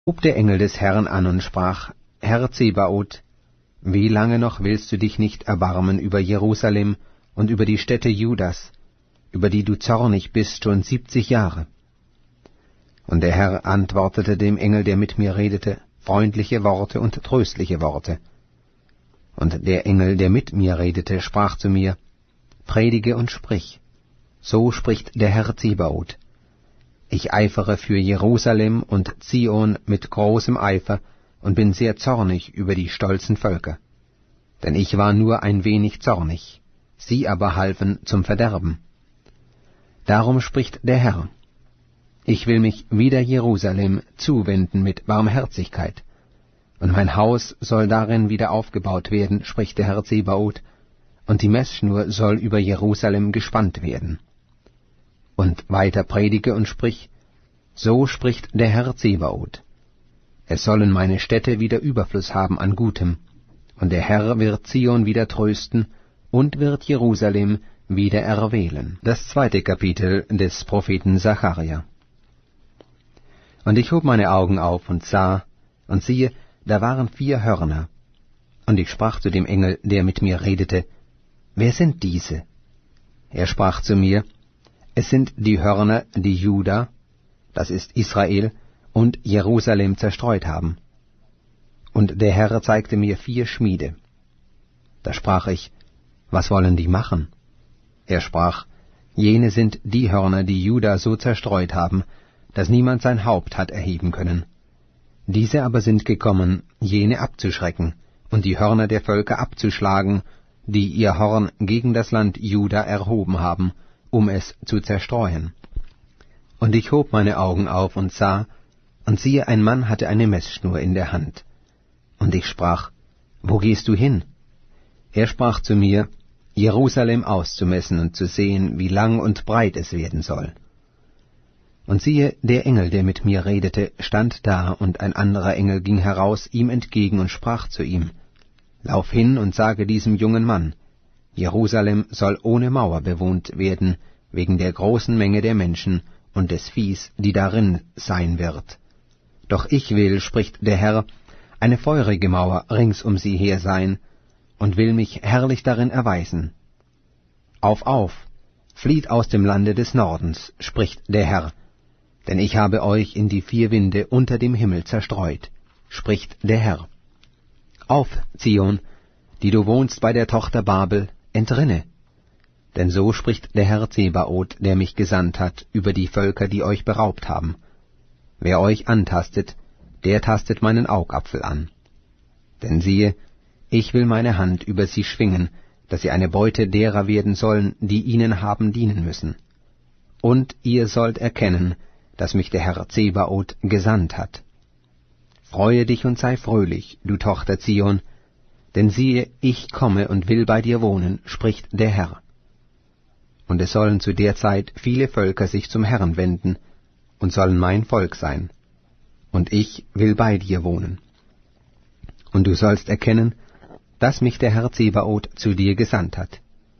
Hub der Engel des Herrn an und sprach, Herr Zebaoth, wie lange noch willst du dich nicht erbarmen über Jerusalem und über die Städte Judas, über die du zornig bist schon 70 Jahre? Und der Herr antwortete dem Engel, der mit mir redete, freundliche Worte und tröstliche Worte. Und der Engel, der mit mir redete, sprach zu mir, predige und sprich. So spricht der Herr Zebaoth. Ich eifere für Jerusalem und Zion mit großem Eifer und bin sehr zornig über die stolzen Völker. Denn ich war nur ein wenig zornig, sie aber halfen zum Verderben. Darum spricht der Herr, ich will mich wider Jerusalem zuwenden mit Barmherzigkeit, und mein Haus soll darin wieder aufgebaut werden, spricht der Herr Zebaoth, und die Messschnur soll über Jerusalem gespannt werden. Und weiter predige und sprich, so spricht der Herr Zebaoth. Es sollen meine Städte wieder Überfluss haben an Gutem, und der Herr wird Zion wieder trösten und wird Jerusalem wieder erwählen. Das 2. Kapitel des Propheten Sacharja. Und ich hob meine Augen auf und sah, und siehe, da waren 4 Hörner. Und ich sprach zu dem Engel, der mit mir redete, wer sind diese? Er sprach zu mir, es sind die Hörner, die Juda, das ist Israel, und Jerusalem zerstreut haben. Und der Herr zeigte mir 4 Schmiede. Da sprach ich, was wollen die machen? Er sprach, jene sind die Hörner, die Juda so zerstreut haben, dass niemand sein Haupt hat erheben können. Diese aber sind gekommen, jene abzuschrecken und die Hörner der Völker abzuschlagen, die ihr Horn gegen das Land Juda erhoben haben, um es zu zerstreuen. Und ich hob meine Augen auf und sah, und siehe, ein Mann hatte eine Messschnur in der Hand. Und ich sprach, wo gehst du hin? Er sprach zu mir, Jerusalem auszumessen und zu sehen, wie lang und breit es werden soll. Und siehe, der Engel, der mit mir redete, stand da, und ein anderer Engel ging heraus ihm entgegen und sprach zu ihm, lauf hin und sage diesem jungen Mann, Jerusalem soll ohne Mauer bewohnt werden, wegen der großen Menge der Menschen und des Viehs, die darin sein wird. Doch ich will, spricht der Herr, eine feurige Mauer rings um sie her sein, und will mich herrlich darin erweisen. Auf, flieht aus dem Lande des Nordens, spricht der Herr, denn ich habe euch in die 4 Winde unter dem Himmel zerstreut, spricht der Herr. Auf, Zion, die du wohnst bei der Tochter Babel, entrinne. Denn so spricht der Herr Zebaoth, der mich gesandt hat, über die Völker, die euch beraubt haben. Wer euch antastet, der tastet meinen Augapfel an. Denn siehe, ich will meine Hand über sie schwingen, dass sie eine Beute derer werden sollen, die ihnen haben dienen müssen. Und ihr sollt erkennen, dass mich der Herr Zebaoth gesandt hat. Freue dich und sei fröhlich, du Tochter Zion, denn siehe, ich komme und will bei dir wohnen, spricht der Herr. Und es sollen zu der Zeit viele Völker sich zum Herrn wenden und sollen mein Volk sein. Und ich will bei dir wohnen. Und du sollst erkennen, dass mich der Herr Zebaoth zu dir gesandt hat.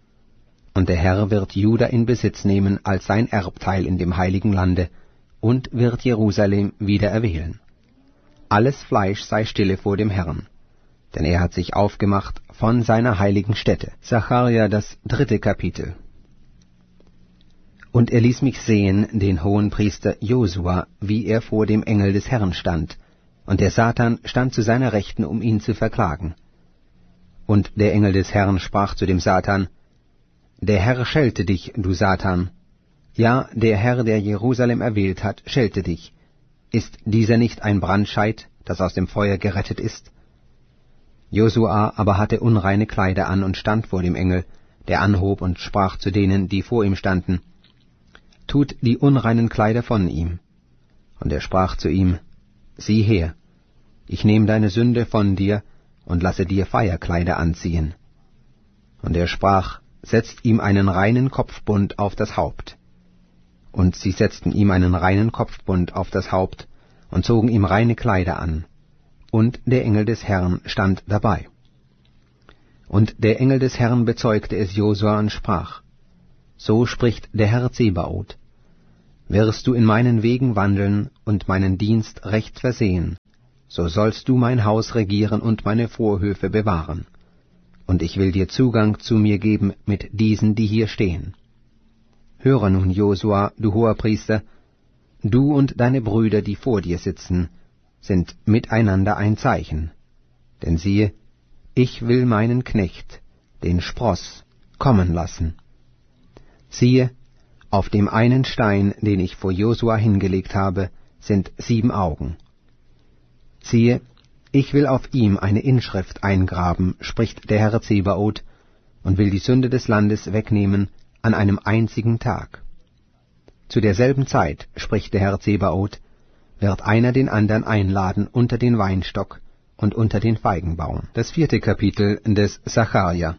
Und der Herr wird Juda in Besitz nehmen als sein Erbteil in dem heiligen Lande und wird Jerusalem wieder erwählen. Alles Fleisch sei stille vor dem Herrn, denn er hat sich aufgemacht von seiner heiligen Stätte. Sacharja, das 3. Kapitel. Und er ließ mich sehen, den Hohenpriester Josua, wie er vor dem Engel des Herrn stand, und der Satan stand zu seiner Rechten, um ihn zu verklagen. Und der Engel des Herrn sprach zu dem Satan, der Herr schelte dich, du Satan. Ja, der Herr, der Jerusalem erwählt hat, schelte dich. Ist dieser nicht ein Brandscheit, das aus dem Feuer gerettet ist? Josua aber hatte unreine Kleider an und stand vor dem Engel, der anhob und sprach zu denen, die vor ihm standen, tut die unreinen Kleider von ihm. Und er sprach zu ihm, sieh her, ich nehme deine Sünde von dir und lasse dir Feierkleider anziehen. Und er sprach, setzt ihm einen reinen Kopfbund auf das Haupt. Und sie setzten ihm einen reinen Kopfbund auf das Haupt und zogen ihm reine Kleider an. Und der Engel des Herrn stand dabei. Und der Engel des Herrn bezeugte es Josua und sprach, so spricht der Herr Zebaoth, Wirst du in meinen Wegen wandeln und meinen Dienst recht versehen, so sollst du mein Haus regieren und meine Vorhöfe bewahren. Und ich will dir Zugang zu mir geben mit diesen, die hier stehen. Höre nun, Josua, du Hoherpriester, du und deine Brüder, die vor dir sitzen, sind miteinander ein Zeichen. Denn siehe, ich will meinen Knecht, den Spross, kommen lassen. Siehe, auf dem einen Stein, den ich vor Josua hingelegt habe, sind 7 Augen. Siehe, ich will auf ihm eine Inschrift eingraben, spricht der Herr Zebaoth, und will die Sünde des Landes wegnehmen an einem einzigen Tag. Zu derselben Zeit, spricht der Herr Zebaoth, wird einer den anderen einladen unter den Weinstock und unter den Feigenbaum. Das 4. Kapitel des Sacharja.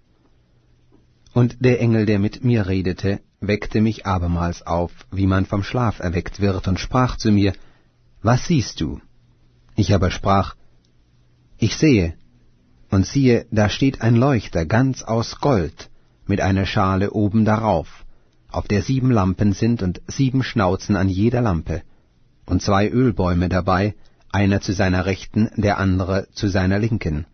Und der Engel, der mit mir redete, weckte mich abermals auf, wie man vom Schlaf erweckt wird, und sprach zu mir, Was siehst du? Ich aber sprach, Ich sehe, und siehe, da steht ein Leuchter ganz aus Gold, mit einer Schale oben darauf, auf der 7 Lampen sind und 7 Schnauzen an jeder Lampe, und 2 Ölbäume dabei, einer zu seiner Rechten, der andere zu seiner Linken.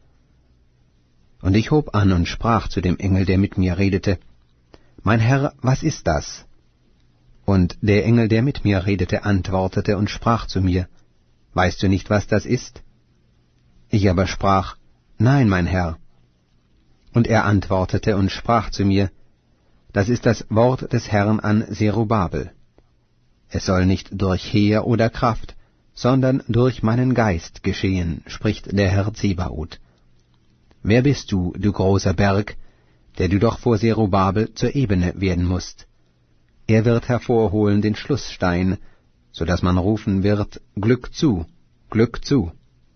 Und ich hob an und sprach zu dem Engel, der mit mir redete, Mein Herr, was ist das? Und der Engel, der mit mir redete, antwortete und sprach zu mir, Weißt du nicht, was das ist? Ich aber sprach, Nein, mein Herr. Und er antwortete und sprach zu mir, Das ist das Wort des Herrn an Zerubabel. Es soll nicht durch Heer oder Kraft, sondern durch meinen Geist geschehen, spricht der Herr Zebaoth. Wer bist du, du großer Berg, der du doch vor Zerubabel zur Ebene werden musst? Er wird hervorholen den Schlussstein, so dass man rufen wird, Glück zu, Glück zu.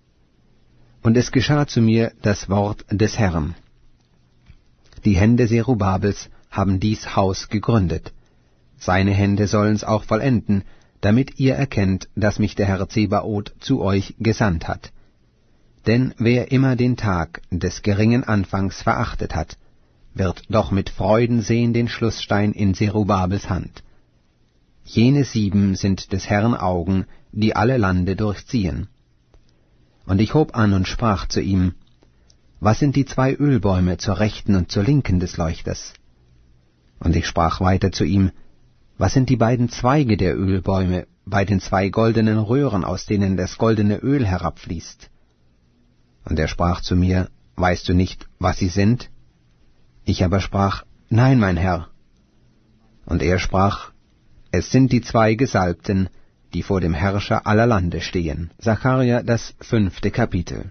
Und es geschah zu mir das Wort des Herrn. Die Hände Zerubabels haben dies Haus gegründet. Seine Hände sollen's auch vollenden, damit ihr erkennt, dass mich der Herr Zebaoth zu euch gesandt hat. Denn wer immer den Tag des geringen Anfangs verachtet hat, wird doch mit Freuden sehen den Schlussstein in Zerubabels Hand. Jene 7 sind des Herrn Augen, die alle Lande durchziehen. Und ich hob an und sprach zu ihm, Was sind die 2 Ölbäume zur Rechten und zur Linken des Leuchters? Und ich sprach weiter zu ihm, Was sind die beiden Zweige der Ölbäume bei den 2 goldenen Röhren, aus denen das goldene Öl herabfließt? Und er sprach zu mir, Weißt du nicht, was sie sind? Ich aber sprach, Nein, mein Herr. Und er sprach, Es sind die 2 Gesalbten, die vor dem Herrscher aller Lande stehen. Sacharja, das 5. Kapitel.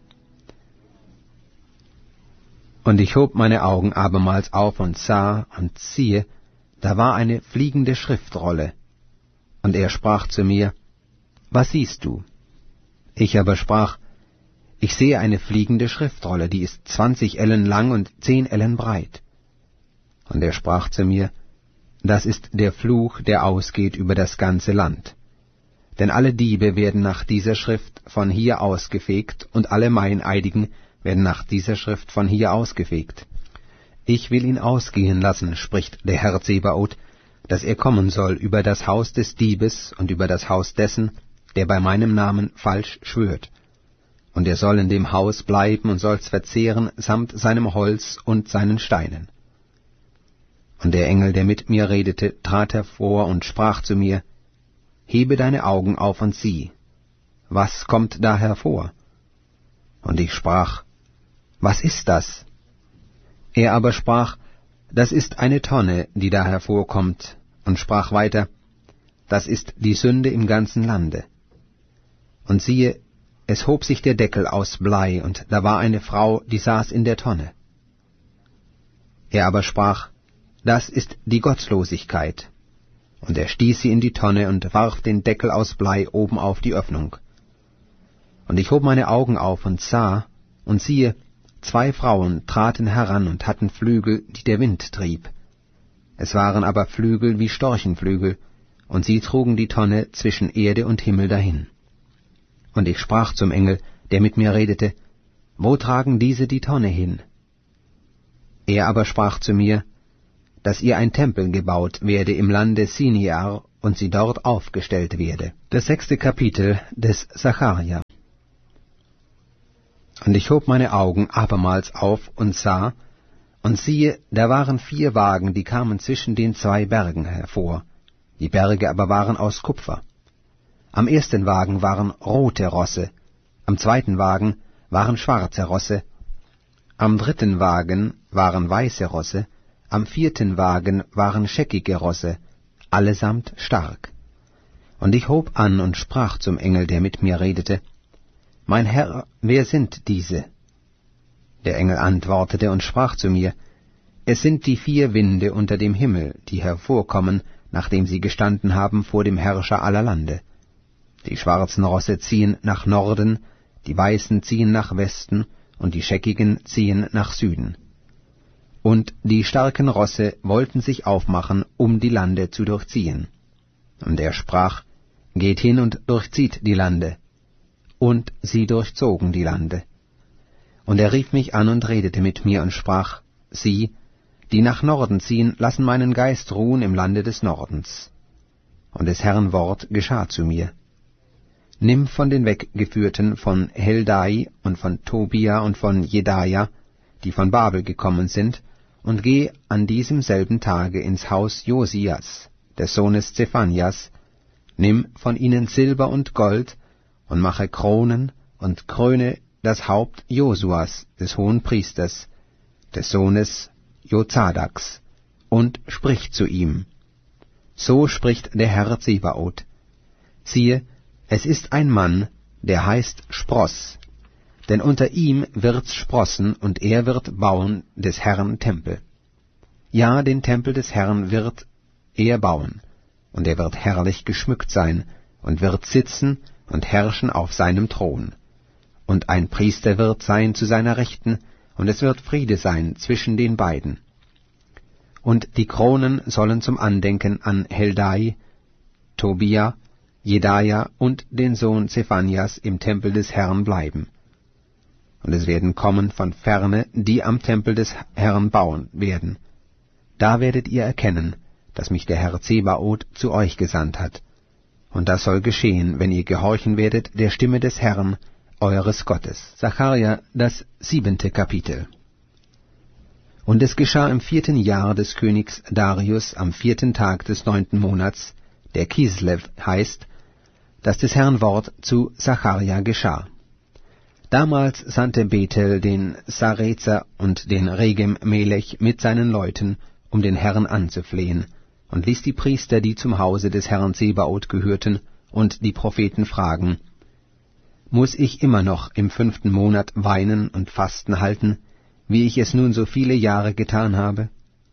Und ich hob meine Augen abermals auf und sah, und siehe, da war eine fliegende Schriftrolle. Und er sprach zu mir, Was siehst du? Ich aber sprach, Ich sehe eine fliegende Schriftrolle, die ist 20 Ellen lang und 10 Ellen breit. Und er sprach zu mir, Das ist der Fluch, der ausgeht über das ganze Land. Denn alle Diebe werden nach dieser Schrift von hier ausgefegt, und alle Meineidigen werden nach dieser Schrift von hier ausgefegt. Ich will ihn ausgehen lassen, spricht der Herr Zebaoth, dass er kommen soll über das Haus des Diebes und über das Haus dessen, der bei meinem Namen falsch schwört. Und er soll in dem Haus bleiben und soll's verzehren samt seinem Holz und seinen Steinen. Und der Engel, der mit mir redete, trat hervor und sprach zu mir, Hebe deine Augen auf und sieh. Was kommt da hervor? Und ich sprach, Was ist das? Er aber sprach, Das ist eine Tonne, die da hervorkommt, und sprach weiter, Das ist die Sünde im ganzen Lande. Und siehe, es hob sich der Deckel aus Blei, und da war eine Frau, die saß in der Tonne. Er aber sprach, Das ist die Gottlosigkeit. Und er stieß sie in die Tonne und warf den Deckel aus Blei oben auf die Öffnung. Und ich hob meine Augen auf und sah, und siehe, 2 Frauen traten heran und hatten Flügel, die der Wind trieb. Es waren aber Flügel wie Storchenflügel, und sie trugen die Tonne zwischen Erde und Himmel dahin. Und ich sprach zum Engel, der mit mir redete, Wo tragen diese die Tonne hin? Er aber sprach zu mir, Dass ihr ein Tempel gebaut werde im Lande Siniar und sie dort aufgestellt werde. Das 6. Kapitel des Sacharja. Und ich hob meine Augen abermals auf und sah, und siehe, da waren 4 Wagen, die kamen zwischen den 2 Bergen hervor. Die Berge aber waren aus Kupfer. Am 1. Wagen waren rote Rosse, am 2. Wagen waren schwarze Rosse, am 3. Wagen waren weiße Rosse, am 4. Wagen waren scheckige Rosse, allesamt stark. Und ich hob an und sprach zum Engel, der mit mir redete, »Mein Herr, wer sind diese?« Der Engel antwortete und sprach zu mir, »Es sind die 4 Winde unter dem Himmel, die hervorkommen, nachdem sie gestanden haben vor dem Herrscher aller Lande. Die schwarzen Rosse ziehen nach Norden, die weißen ziehen nach Westen, und die scheckigen ziehen nach Süden. Und die starken Rosse wollten sich aufmachen, um die Lande zu durchziehen. Und er sprach, »Geht hin und durchzieht die Lande.« Und sie durchzogen die Lande. Und er rief mich an und redete mit mir und sprach, »Sieh, die nach Norden ziehen, lassen meinen Geist ruhen im Lande des Nordens.« Und des Herrn Wort geschah zu mir. »Nimm von den Weggeführten von Heldai und von Tobia und von Jedaja, die von Babel gekommen sind, und geh an diesem selben Tage ins Haus Josias, des Sohnes Zephanias, nimm von ihnen Silber und Gold, und mache Kronen und kröne das Haupt Josuas, des Hohenpriesters, des Sohnes Jozadaks, und sprich zu ihm. So spricht der Herr Zebaoth. Siehe, es ist ein Mann, der heißt Spross, denn unter ihm wird's sprossen, und er wird bauen des Herrn Tempel. Ja, den Tempel des Herrn wird er bauen, und er wird herrlich geschmückt sein, und wird sitzen und herrschen auf seinem Thron. Und ein Priester wird sein zu seiner Rechten, und es wird Friede sein zwischen den beiden. Und die Kronen sollen zum Andenken an Heldai, Tobia, Jedaja und den Sohn Zephanias im Tempel des Herrn bleiben. Und es werden kommen von ferne, die am Tempel des Herrn bauen werden. Da werdet ihr erkennen, dass mich der Herr Zebaoth zu euch gesandt hat. Und das soll geschehen, wenn ihr gehorchen werdet der Stimme des Herrn, eures Gottes. Sacharja, das 7. Kapitel. Und es geschah im 4. Jahr des Königs Darius, am 4. Tag des 9. Monats, der Kislev heißt, dass des Herrn Wort zu Sacharja geschah. Damals sandte Bethel den Sarezer und den Regem-Melech mit seinen Leuten, um den Herrn anzuflehen, und ließ die Priester, die zum Hause des Herrn Zebaoth gehörten, und die Propheten fragen, »Muß ich immer noch im 5. Monat weinen und Fasten halten, wie ich es nun so viele Jahre getan habe?«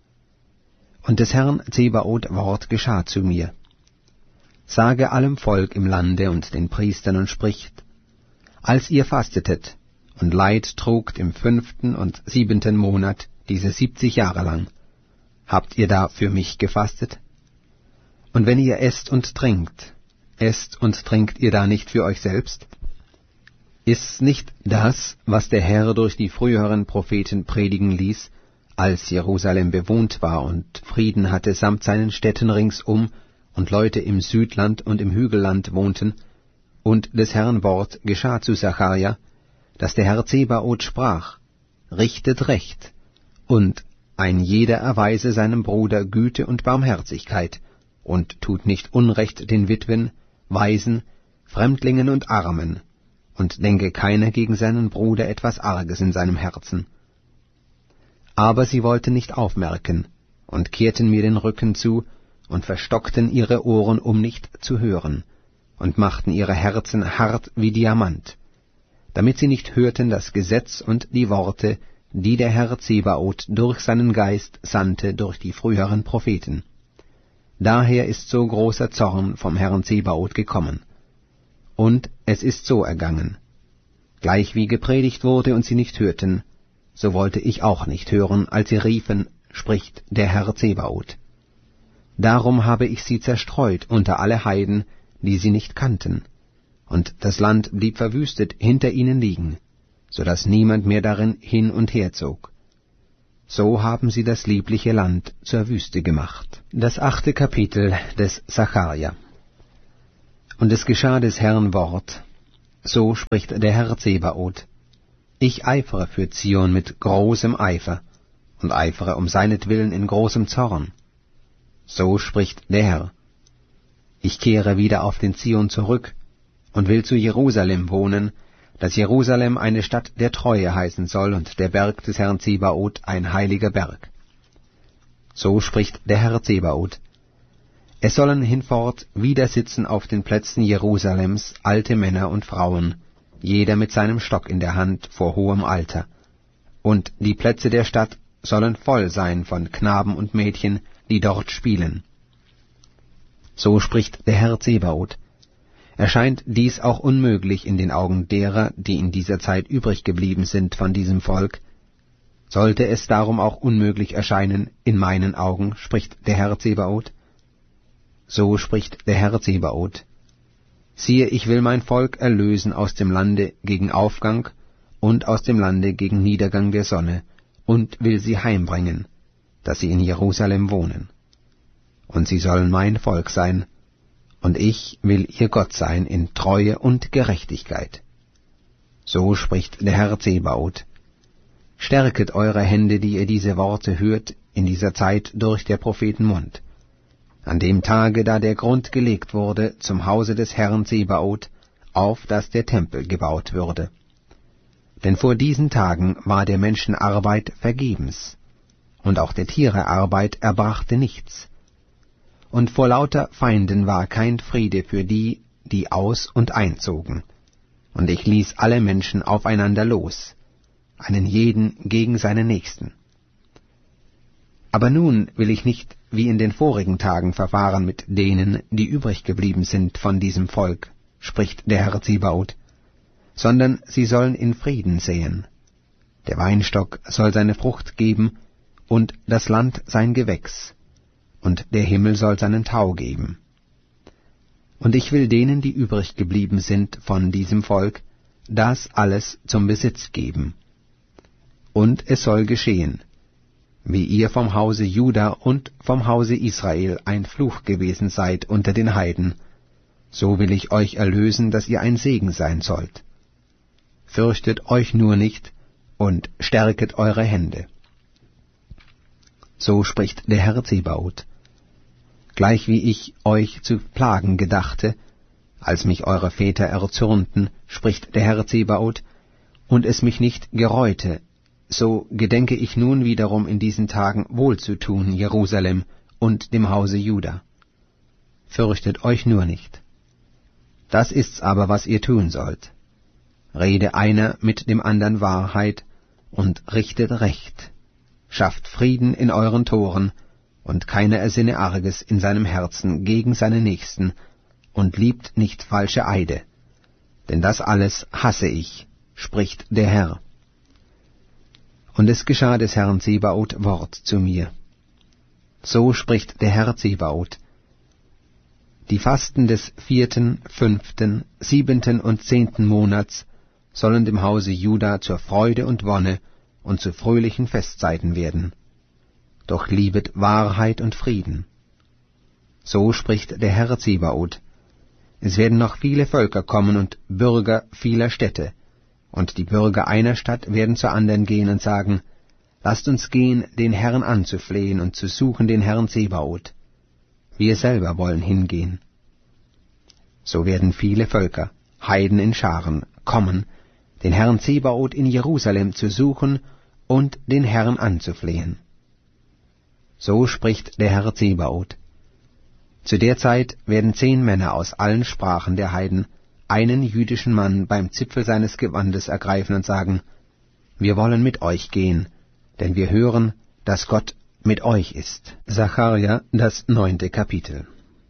Und des Herrn Zebaoth Wort geschah zu mir. Sage allem Volk im Lande und den Priestern und spricht, als ihr fastetet und Leid trugt im 5. und 7. Monat, diese 70 Jahre lang, habt ihr da für mich gefastet? Und wenn ihr esst und trinkt ihr da nicht für euch selbst? Ist nicht das, was der Herr durch die früheren Propheten predigen ließ, als Jerusalem bewohnt war und Frieden hatte samt seinen Städten ringsum, und Leute im Südland und im Hügelland wohnten, und des Herrn Wort geschah zu Sacharja, dass der Herr Zebaoth sprach, richtet Recht, und ein jeder erweise seinem Bruder Güte und Barmherzigkeit, und tut nicht Unrecht den Witwen, Waisen, Fremdlingen und Armen, und denke keiner gegen seinen Bruder etwas Arges in seinem Herzen. Aber sie wollten nicht aufmerken, und kehrten mir den Rücken zu, und verstockten ihre Ohren, um nicht zu hören, und machten ihre Herzen hart wie Diamant, damit sie nicht hörten das Gesetz und die Worte, die der Herr Zebaoth durch seinen Geist sandte durch die früheren Propheten. Daher ist so großer Zorn vom Herrn Zebaoth gekommen. Und es ist so ergangen. Gleich wie gepredigt wurde und sie nicht hörten, so wollte ich auch nicht hören, als sie riefen, spricht der Herr Zebaoth. Darum habe ich sie zerstreut unter alle Heiden, die sie nicht kannten, und das Land blieb verwüstet hinter ihnen liegen, so dass niemand mehr darin hin und her zog. so haben sie das liebliche Land zur Wüste gemacht. Das 8. Kapitel des Sacharja. Und es geschah des Herrn Wort, so spricht der Herr Zebaoth: Ich eifere für Zion mit großem Eifer und eifere um seinetwillen in großem Zorn. So spricht der Herr: Ich kehre wieder auf den Zion zurück und will zu Jerusalem wohnen, dass Jerusalem eine Stadt der Treue heißen soll und der Berg des Herrn Zebaoth ein heiliger Berg. So spricht der Herr Zebaoth: Es sollen hinfort wieder sitzen auf den Plätzen Jerusalems alte Männer und Frauen, jeder mit seinem Stock in der Hand vor hohem Alter, und die Plätze der Stadt sollen voll sein von Knaben und Mädchen, die dort spielen. So spricht der Herr Zebaoth: Erscheint dies auch unmöglich in den Augen derer, die in dieser Zeit übrig geblieben sind von diesem Volk, sollte es darum auch unmöglich erscheinen in meinen Augen, spricht der Herr Zebaoth. So spricht der Herr Zebaoth: Siehe, ich will mein Volk erlösen aus dem Lande gegen Aufgang und aus dem Lande gegen Niedergang der Sonne, und will sie heimbringen, dass sie in Jerusalem wohnen. Und sie sollen mein Volk sein, und ich will ihr Gott sein in Treue und Gerechtigkeit. So spricht der Herr Zebaoth: Stärket eure Hände, die ihr diese Worte hört, in dieser Zeit durch der Propheten Mund. An dem Tage, da der Grund gelegt wurde zum Hause des Herrn Zebaoth, auf dass der Tempel gebaut würde. Denn vor diesen Tagen war der Menschen Arbeit vergebens, und auch der Tiere Arbeit erbrachte nichts. Und vor lauter Feinden war kein Friede für die, die aus- und einzogen. Und ich ließ alle Menschen aufeinander los, einen jeden gegen seinen Nächsten. Aber nun will ich nicht wie in den vorigen Tagen verfahren mit denen, die übrig geblieben sind von diesem Volk, spricht der Herr Zebaoth, sondern sie sollen in Frieden säen. Der Weinstock soll seine Frucht geben, und das Land sein Gewächs, und der Himmel soll seinen Tau geben. Und ich will denen, die übrig geblieben sind von diesem Volk, das alles zum Besitz geben. Und es soll geschehen, wie ihr vom Hause Juda und vom Hause Israel ein Fluch gewesen seid unter den Heiden, so will ich euch erlösen, dass ihr ein Segen sein sollt. Fürchtet euch nur nicht und stärket eure Hände. So spricht der Herr Zebaoth: Gleich wie ich euch zu plagen gedachte, als mich eure Väter erzürnten, spricht der Herr Zebaoth, und es mich nicht gereute, so gedenke ich nun wiederum in diesen Tagen wohlzutun Jerusalem und dem Hause Juda. Fürchtet euch nur nicht. Das ist's aber, was ihr tun sollt. Rede einer mit dem andern Wahrheit und richtet Recht. Schafft Frieden in euren Toren, und keiner ersinne Arges in seinem Herzen gegen seine Nächsten, und liebt nicht falsche Eide. Denn das alles hasse ich, spricht der Herr. Und es geschah des Herrn Zebaoth Wort zu mir. So spricht der Herr Zebaoth: Die Fasten des 4., 5., 7. und 10. Monats sollen dem Hause Juda zur Freude und Wonne und zu fröhlichen Festzeiten werden. Doch liebet Wahrheit und Frieden. So spricht der Herr Zebaoth: Es werden noch viele Völker kommen und Bürger vieler Städte, und die Bürger einer Stadt werden zur anderen gehen und sagen: Lasst uns gehen, den Herrn anzuflehen und zu suchen den Herrn Zebaoth. Wir selber wollen hingehen. So werden viele Völker, Heiden in Scharen, kommen, den Herrn Zebaoth in Jerusalem zu suchen und den Herrn anzuflehen. So spricht der Herr Zebaoth: Zu der Zeit werden 10 Männer aus allen Sprachen der Heiden einen jüdischen Mann beim Zipfel seines Gewandes ergreifen und sagen: Wir wollen mit euch gehen, denn wir hören, dass Gott mit euch ist. Sacharja, das 9. Kapitel.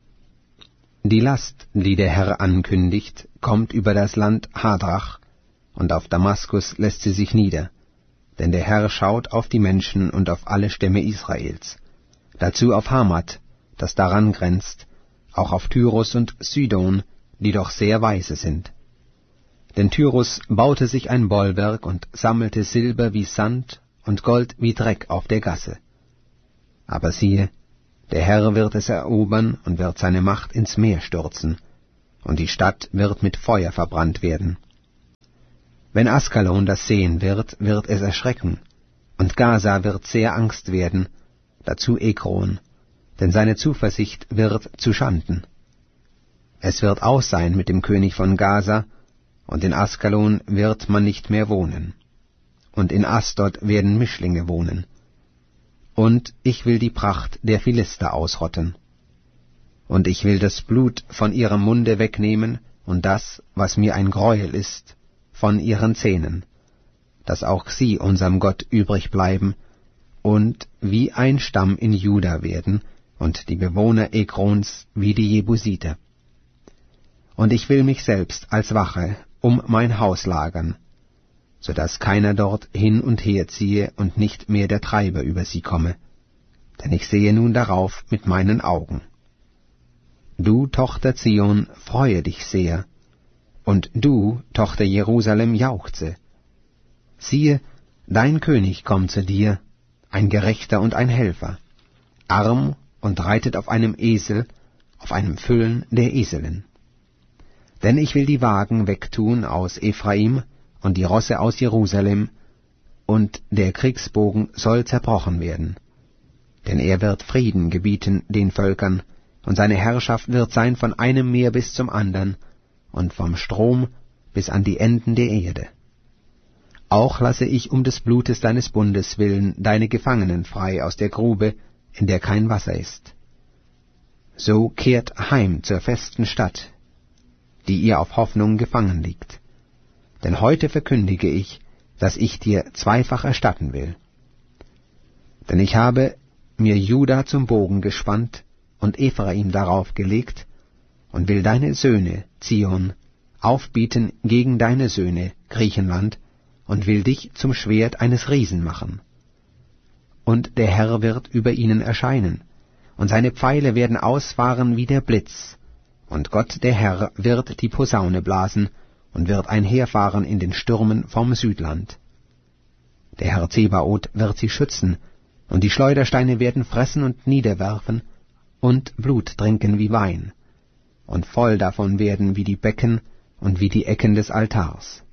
Die Last, die der Herr ankündigt, kommt über das Land Hadrach, und auf Damaskus lässt sie sich nieder, denn der Herr schaut auf die Menschen und auf alle Stämme Israels, dazu auf Hamat, das daran grenzt, auch auf Tyrus und Sidon, die doch sehr weise sind. Denn Tyrus baute sich ein Bollwerk und sammelte Silber wie Sand und Gold wie Dreck auf der Gasse. Aber siehe, der Herr wird es erobern und wird seine Macht ins Meer stürzen, und die Stadt wird mit Feuer verbrannt werden. Wenn Askalon das sehen wird, wird es erschrecken, und Gaza wird sehr Angst werden, dazu Ekron, denn seine Zuversicht wird zuschanden. Es wird aus sein mit dem König von Gaza, und in Askalon wird man nicht mehr wohnen. Und in Asdod werden Mischlinge wohnen. Und ich will die Pracht der Philister ausrotten. Und ich will das Blut von ihrem Munde wegnehmen, und das, was mir ein Greuel ist, von ihren Zähnen, dass auch sie unserem Gott übrig bleiben, und wie ein Stamm in Juda werden, und die Bewohner Ekrons wie die Jebusiter. Und ich will mich selbst als Wache um mein Haus lagern, so dass keiner dort hin und her ziehe und nicht mehr der Treiber über sie komme, denn ich sehe nun darauf mit meinen Augen. Du, Tochter Zion, freue dich sehr, und du, Tochter Jerusalem, jauchze. Siehe, dein König kommt zu dir, ein Gerechter und ein Helfer, arm und reitet auf einem Esel, auf einem Füllen der Eselin. Denn ich will die Wagen wegtun aus Ephraim und die Rosse aus Jerusalem, und der Kriegsbogen soll zerbrochen werden. Denn er wird Frieden gebieten den Völkern, und seine Herrschaft wird sein von einem Meer bis zum andern, und vom Strom bis an die Enden der Erde. Auch lasse ich um des Blutes deines Bundes willen deine Gefangenen frei aus der Grube, in der kein Wasser ist. So kehrt heim zur festen Stadt, die ihr auf Hoffnung gefangen liegt. Denn heute verkündige ich, dass ich dir zweifach erstatten will. Denn ich habe mir Juda zum Bogen gespannt und Ephraim darauf gelegt, und will deine Söhne, Zion, aufbieten gegen deine Söhne, Griechenland, und will dich zum Schwert eines Riesen machen. Und der Herr wird über ihnen erscheinen, und seine Pfeile werden ausfahren wie der Blitz, und Gott der Herr wird die Posaune blasen und wird einherfahren in den Stürmen vom Südland. Der Herr Zebaoth wird sie schützen, und die Schleudersteine werden fressen und niederwerfen und Blut trinken wie Wein, und voll davon werden wie die Becken und wie die Ecken des Altars.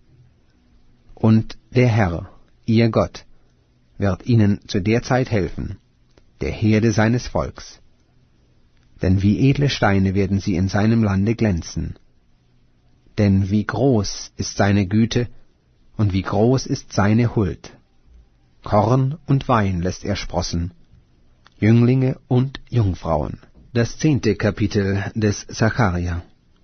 Und der Herr, ihr Gott, wird ihnen zu der Zeit helfen, der Herde seines Volks. Denn wie edle Steine werden sie in seinem Lande glänzen. Denn wie groß ist seine Güte, und wie groß ist seine Huld. Korn und Wein lässt er sprossen, Jünglinge und Jungfrauen. Das 10. Kapitel des Sacharja.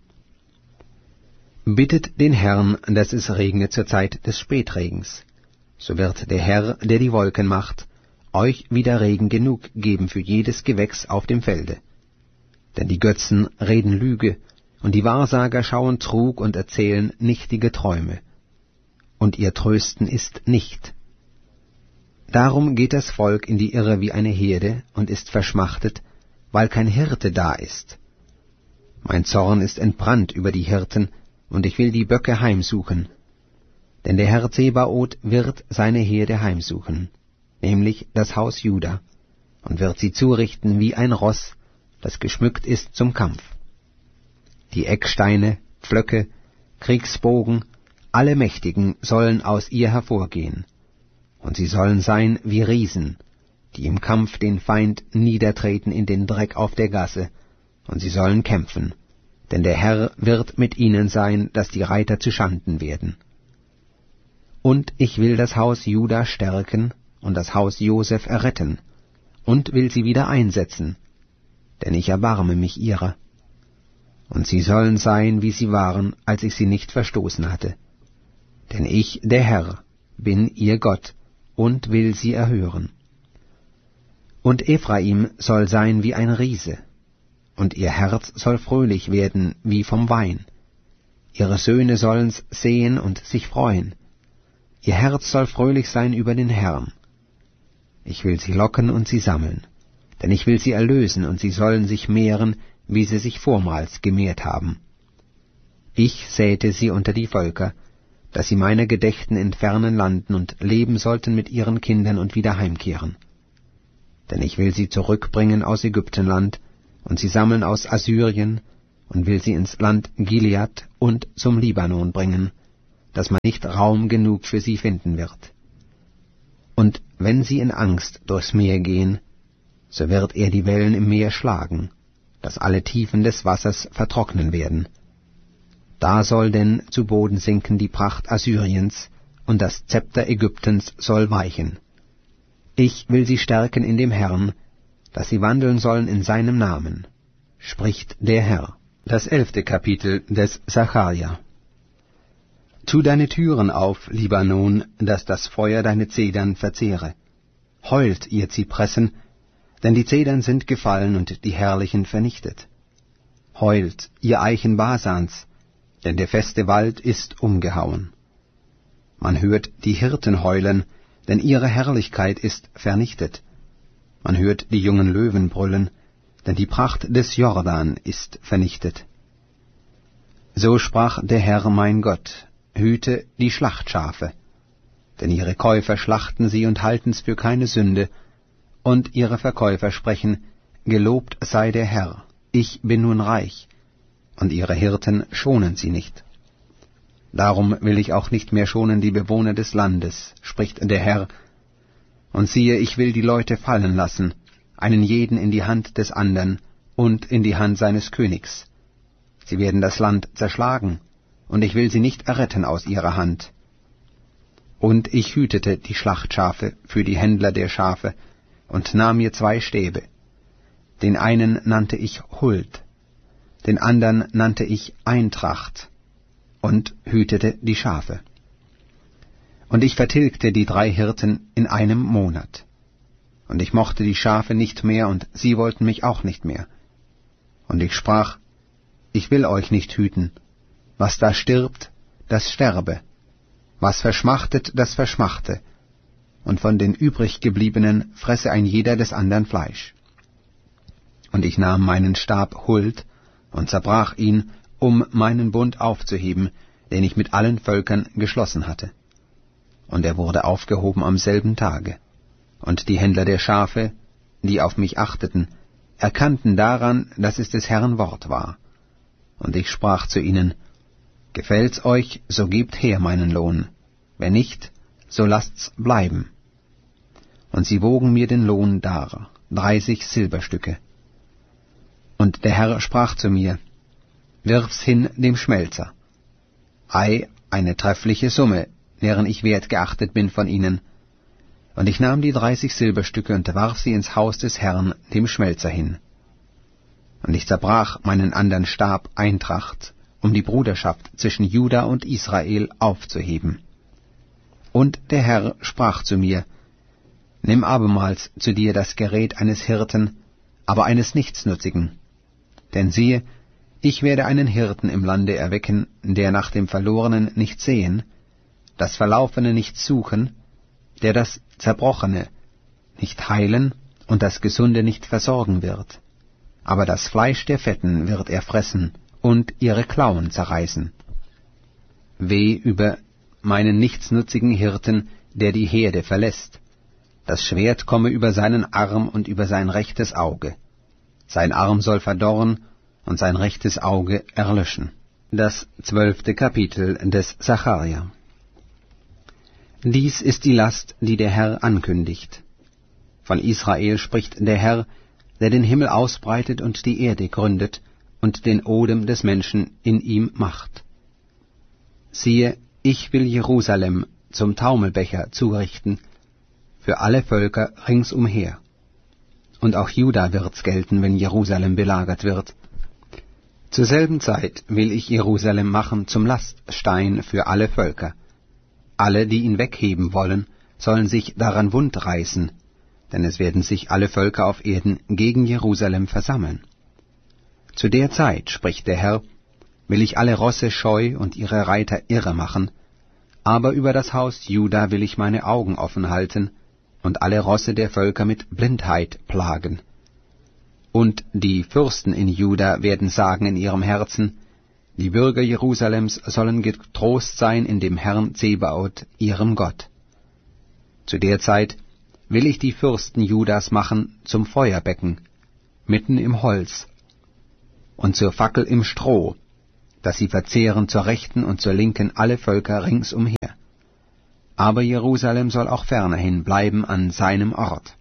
Bittet den Herrn, dass es regne zur Zeit des Spätregens. So wird der Herr, der die Wolken macht, euch wieder Regen genug geben für jedes Gewächs auf dem Felde. Denn die Götzen reden Lüge, und die Wahrsager schauen Trug und erzählen nichtige Träume. Und ihr Trösten ist nicht. Darum geht das Volk in die Irre wie eine Herde und ist verschmachtet, weil kein Hirte da ist. Mein Zorn ist entbrannt über die Hirten, und ich will die Böcke heimsuchen. Denn der Herr Zebaoth wird seine Herde heimsuchen, nämlich das Haus Juda, und wird sie zurichten wie ein Ross, das geschmückt ist zum Kampf. Die Ecksteine, Pflöcke, Kriegsbogen, alle Mächtigen sollen aus ihr hervorgehen, und sie sollen sein wie Riesen, die im Kampf den Feind niedertreten in den Dreck auf der Gasse, und sie sollen kämpfen, denn der Herr wird mit ihnen sein, dass die Reiter zuschanden werden. Und ich will das Haus Juda stärken und das Haus Joseph erretten, und will sie wieder einsetzen, denn ich erbarme mich ihrer. Und sie sollen sein, wie sie waren, als ich sie nicht verstoßen hatte. Denn ich, der Herr, bin ihr Gott, und will sie erhören. Und Ephraim soll sein wie ein Riese, und ihr Herz soll fröhlich werden wie vom Wein. Ihre Söhne sollen's sehen und sich freuen. Ihr Herz soll fröhlich sein über den Herrn. Ich will sie locken und sie sammeln, denn ich will sie erlösen, und sie sollen sich mehren, wie sie sich vormals gemehrt haben. Ich säte sie unter die Völker, dass sie meiner gedächten in fernen Landen und leben sollten mit ihren Kindern und wieder heimkehren. Denn ich will sie zurückbringen aus Ägyptenland und sie sammeln aus Assyrien und will sie ins Land Gilead und zum Libanon bringen, dass man nicht Raum genug für sie finden wird. Und wenn sie in Angst durchs Meer gehen, so wird er die Wellen im Meer schlagen, dass alle Tiefen des Wassers vertrocknen werden. Da soll denn zu Boden sinken die Pracht Assyriens, und das Zepter Ägyptens soll weichen. Ich will sie stärken in dem Herrn, dass sie wandeln sollen in seinem Namen, spricht der Herr. Das 11. Kapitel des Sacharja. Tu deine Türen auf, Libanon, dass das Feuer deine Zedern verzehre. Heult, ihr Zypressen, denn die Zedern sind gefallen und die Herrlichen vernichtet. Heult, ihr Eichen Basans, denn der feste Wald ist umgehauen. Man hört die Hirten heulen, denn ihre Herrlichkeit ist vernichtet. Man hört die jungen Löwen brüllen, denn die Pracht des Jordan ist vernichtet. So sprach der Herr mein Gott, hüte die Schlachtschafe, denn ihre Käufer schlachten sie und halten's für keine Sünde, und ihre Verkäufer sprechen, gelobt sei der Herr, ich bin nun reich, und ihre Hirten schonen sie nicht. Darum will ich auch nicht mehr schonen die Bewohner des Landes, spricht der Herr. Und siehe, ich will die Leute fallen lassen, einen jeden in die Hand des andern und in die Hand seines Königs. Sie werden das Land zerschlagen, und ich will sie nicht erretten aus ihrer Hand. Und ich hütete die Schlachtschafe für die Händler der Schafe und nahm mir 2 Stäbe. Den einen nannte ich Huld, den andern nannte ich Eintracht, und hütete die Schafe. Und ich vertilgte die 3 Hirten in einem Monat. Und ich mochte die Schafe nicht mehr, und sie wollten mich auch nicht mehr. Und ich sprach, ich will euch nicht hüten. Was da stirbt, das sterbe. Was verschmachtet, das verschmachte. Und von den übriggebliebenen fresse ein jeder des andern Fleisch. Und ich nahm meinen Stab Huld und zerbrach ihn, um meinen Bund aufzuheben, den ich mit allen Völkern geschlossen hatte. Und er wurde aufgehoben am selben Tage. Und die Händler der Schafe, die auf mich achteten, erkannten daran, dass es des Herrn Wort war. Und ich sprach zu ihnen, gefällt's euch, so gebt her meinen Lohn, wenn nicht, so lasst's bleiben. Und sie wogen mir den Lohn dar, 30 Silberstücke. Und der Herr sprach zu mir, wirf's hin dem Schmelzer. Ei, eine treffliche Summe, deren ich wert geachtet bin von ihnen. Und ich nahm die 30 Silberstücke und warf sie ins Haus des Herrn, dem Schmelzer, hin. Und ich zerbrach meinen andern Stab Eintracht, um die Bruderschaft zwischen Juda und Israel aufzuheben. Und der Herr sprach zu mir, nimm abermals zu dir das Gerät eines Hirten, aber eines Nichtsnutzigen. Denn siehe, ich werde einen Hirten im Lande erwecken, der nach dem Verlorenen nicht sehen, das Verlaufene nicht suchen, der das Zerbrochene nicht heilen und das Gesunde nicht versorgen wird. Aber das Fleisch der Fetten wird er fressen und ihre Klauen zerreißen. Weh über meinen nichtsnutzigen Hirten, der die Herde verlässt. Das Schwert komme über seinen Arm und über sein rechtes Auge. Sein Arm soll verdorren und sein rechtes Auge erlöschen. Das 12. Kapitel des Sacharja. Dies ist die Last, die der Herr ankündigt. Von Israel spricht der Herr, der den Himmel ausbreitet und die Erde gründet und den Odem des Menschen in ihm macht. Siehe, ich will Jerusalem zum Taumelbecher zurichten, für alle Völker ringsumher. Und auch Juda wird's gelten, wenn Jerusalem belagert wird. Zur selben Zeit will ich Jerusalem machen zum Laststein für alle Völker. Alle, die ihn wegheben wollen, sollen sich daran wundreißen, denn es werden sich alle Völker auf Erden gegen Jerusalem versammeln. Zu der Zeit, spricht der Herr, will ich alle Rosse scheu und ihre Reiter irre machen, aber über das Haus Juda will ich meine Augen offen halten und alle Rosse der Völker mit Blindheit plagen. Und die Fürsten in Juda werden sagen in ihrem Herzen, Die Bürger Jerusalems sollen getrost sein in dem Herrn Zebaoth, ihrem Gott. Zu der Zeit will ich die Fürsten Judas machen zum Feuerbecken, mitten im Holz, und zur Fackel im Stroh, dass sie verzehren zur Rechten und zur Linken alle Völker ringsumher. Aber Jerusalem soll auch fernerhin bleiben an seinem Ort.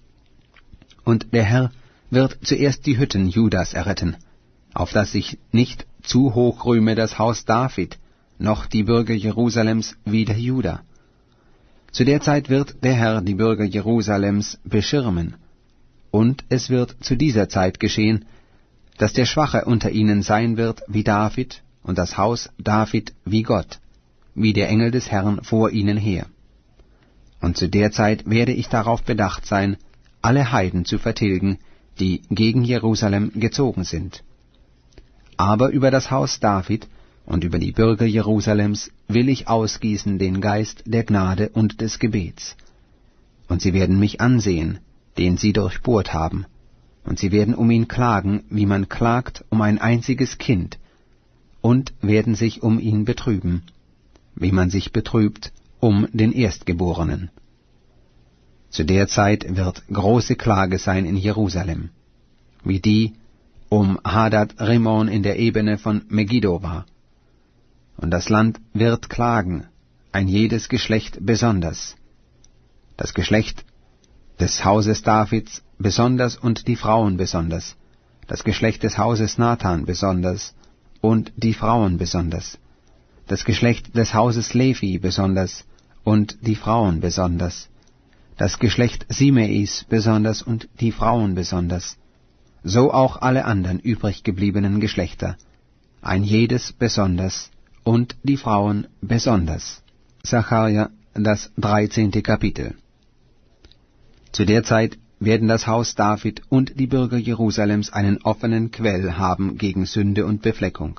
Und der Herr wird zuerst die Hütten Judas erretten, auf dass sich nicht zu hoch rühme das Haus David, noch die Bürger Jerusalems wider Juda. Zu der Zeit wird der Herr die Bürger Jerusalems beschirmen, und es wird zu dieser Zeit geschehen, dass der Schwache unter ihnen sein wird wie David, und das Haus David wie Gott, wie der Engel des Herrn vor ihnen her. Und zu der Zeit werde ich darauf bedacht sein, alle Heiden zu vertilgen, die gegen Jerusalem gezogen sind. Aber über das Haus David und über die Bürger Jerusalems will ich ausgießen den Geist der Gnade und des Gebets. Und sie werden mich ansehen, den sie durchbohrt haben, und sie werden um ihn klagen, wie man klagt um ein einziges Kind, und werden sich um ihn betrüben, wie man sich betrübt um den Erstgeborenen. Zu der Zeit wird große Klage sein in Jerusalem, wie die um Hadad Rimon in der Ebene von Megiddo war. Und das Land wird klagen, ein jedes Geschlecht besonders, das Geschlecht des Hauses Davids besonders und die Frauen besonders, das Geschlecht des Hauses Nathan besonders und die Frauen besonders, das Geschlecht des Hauses Levi besonders und die Frauen besonders, das Geschlecht Simeis besonders und die Frauen besonders, so auch alle anderen übrig gebliebenen Geschlechter, ein jedes besonders und die Frauen besonders. Sacharja, das 13. Kapitel. Zu der Zeit werden das Haus David und die Bürger Jerusalems einen offenen Quell haben gegen Sünde und Befleckung.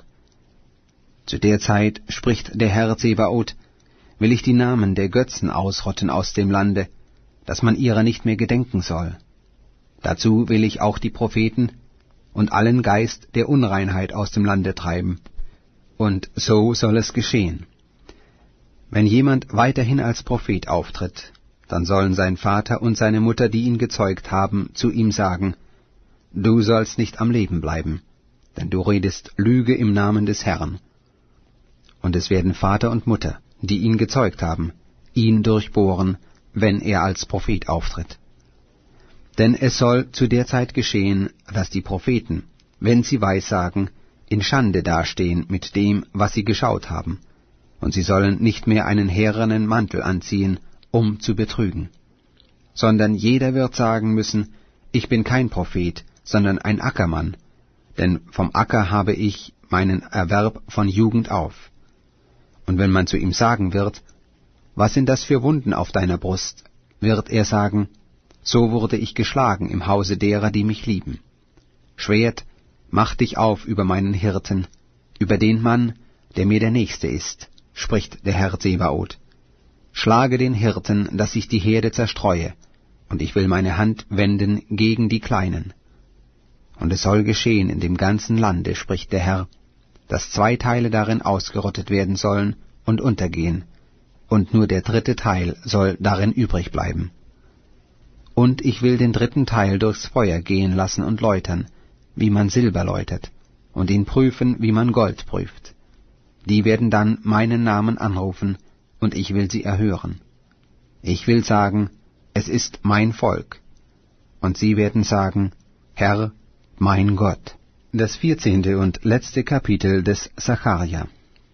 Zu der Zeit, spricht der Herr Zebaoth, will ich die Namen der Götzen ausrotten aus dem Lande, dass man ihrer nicht mehr gedenken soll. Dazu will ich auch die Propheten und allen Geist der Unreinheit aus dem Lande treiben. Und so soll es geschehen. Wenn jemand weiterhin als Prophet auftritt, dann sollen sein Vater und seine Mutter, die ihn gezeugt haben, zu ihm sagen, du sollst nicht am Leben bleiben, denn du redest Lüge im Namen des Herrn. Und es werden Vater und Mutter, die ihn gezeugt haben, ihn durchbohren, wenn er als Prophet auftritt. Denn es soll zu der Zeit geschehen, dass die Propheten, wenn sie Weissagen, in Schande dastehen mit dem, was sie geschaut haben, und sie sollen nicht mehr einen härenen Mantel anziehen, um zu betrügen, sondern jeder wird sagen müssen, ich bin kein Prophet, sondern ein Ackermann, denn vom Acker habe ich meinen Erwerb von Jugend auf. Und wenn man zu ihm sagen wird, was sind das für Wunden auf deiner Brust, wird er sagen, so wurde ich geschlagen im Hause derer, die mich lieben. Schwert, mach dich auf über meinen Hirten, über den Mann, der mir der Nächste ist, spricht der Herr Zebaoth. Schlage den Hirten, dass ich die Herde zerstreue, und ich will meine Hand wenden gegen die Kleinen. Und es soll geschehen in dem ganzen Lande, spricht der Herr, dass 2 Teile darin ausgerottet werden sollen und untergehen, und nur der 3. Teil soll darin übrig bleiben. Und ich will den 3. Teil durchs Feuer gehen lassen und läutern, wie man Silber läutert, und ihn prüfen, wie man Gold prüft. Die werden dann meinen Namen anrufen, und ich will sie erhören. Ich will sagen, es ist mein Volk. Und sie werden sagen, Herr, mein Gott. Das 14. und letzte Kapitel des Sacharja.